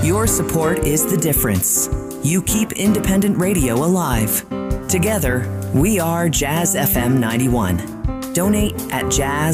Your support is the difference. You keep independent radio alive. Together, we are Jazz FM 91. Donate at jazz-fm.org.